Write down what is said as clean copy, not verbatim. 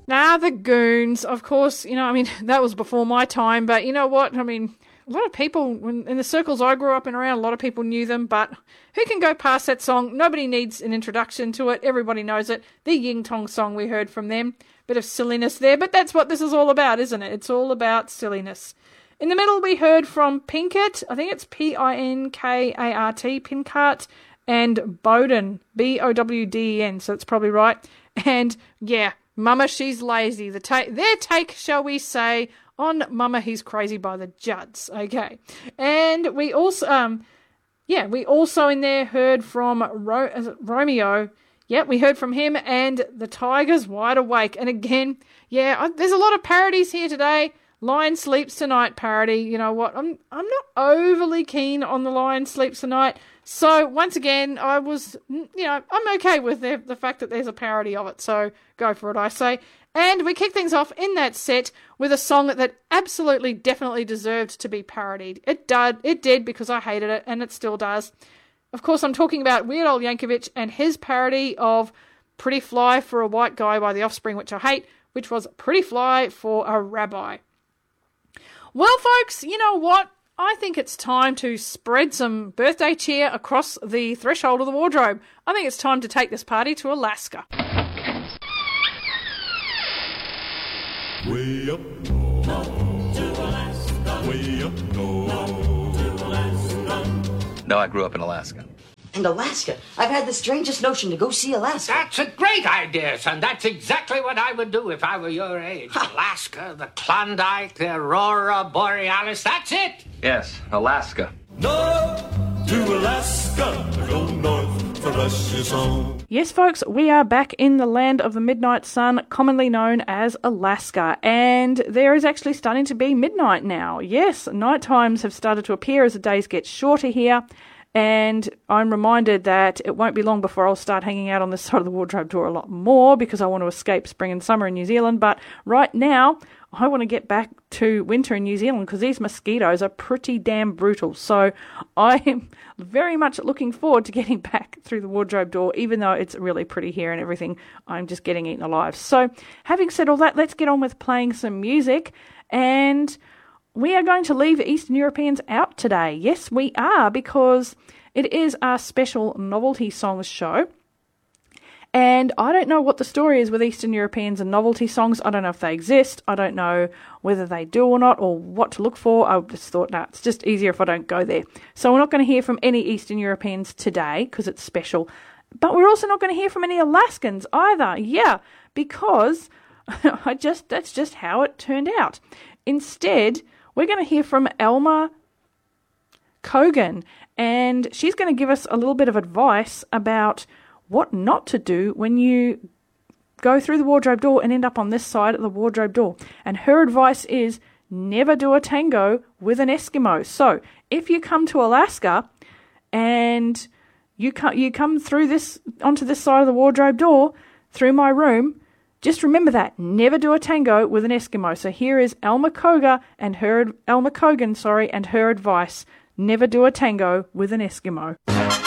Nah, the Goons, of course, that was before my time, but you know what? I mean, a lot of people, in the circles I grew up in around, a lot of people knew them, but who can go past that song? Nobody needs an introduction to it. Everybody knows it. The Ying Tong song we heard from them. Bit of silliness there, but that's what this is all about, isn't it? It's all about silliness. In the middle, we heard from Pinkett. I think it's Pinkart, Pinkart, and Bowden, Bowden, so it's probably right. And yeah, Mama, She's Lazy. Their take, shall we say, on Mama, He's Crazy by the Judds. Okay. And we also, we also in there heard from Romeo. Yep, we heard from him and the Tigers, Wide Awake. And again, there's a lot of parodies here today. Lion Sleeps Tonight parody. You know what? I'm not overly keen on the Lion Sleeps Tonight. So once again, I'm okay with the fact that there's a parody of it. So go for it, I say. And we kick things off in that set with a song that absolutely, definitely deserved to be parodied. It did because I hated it, and it still does. Of course, I'm talking about Weird Al Yankovic and his parody of Pretty Fly for a White Guy by The Offspring, which I hate, which was Pretty Fly for a Rabbi. Well, folks, you know what? I think it's time to spread some birthday cheer across the threshold of the wardrobe. I think it's time to take this party to Alaska. Way up north, to Alaska. Way up north, to Alaska. No, I grew up in Alaska. And Alaska? I've had the strangest notion to go see Alaska. That's a great idea, son. That's exactly what I would do if I were your age. Alaska, the Klondike, the Aurora Borealis, that's it. Yes, Alaska. North to Alaska. Go north for luscious home. Yes, folks, we are back in the land of the midnight sun, commonly known as Alaska, and there is actually starting to be midnight now. Yes, night times have started to appear as the days get shorter here, and I'm reminded that it won't be long before I'll start hanging out on this side of the wardrobe door a lot more because I want to escape spring and summer in New Zealand, but right now I want to get back to winter in New Zealand because these mosquitoes are pretty damn brutal. So I am very much looking forward to getting back through the wardrobe door, even though it's really pretty here and everything. I'm just getting eaten alive. So having said all that, let's get on with playing some music. And we are going to leave Eastern Europeans out today. Yes, we are, because it is our special novelty songs show. And I don't know what the story is with Eastern Europeans and novelty songs. I don't know if they exist. I don't know whether they do or not, or what to look for. I just thought, it's just easier if I don't go there. So we're not going to hear from any Eastern Europeans today because it's special. But we're also not going to hear from any Alaskans either. Yeah, because that's just how it turned out. Instead, we're going to hear from Elma Kogan, and she's going to give us a little bit of advice about what not to do when you go through the wardrobe door and end up on this side of the wardrobe door. And her advice is never do a tango with an Eskimo. So if you come to Alaska and you come through onto this side of the wardrobe door through my room, just remember that. Never do a tango with an Eskimo. So here is Elma Kogan and her advice. Never do a tango with an Eskimo.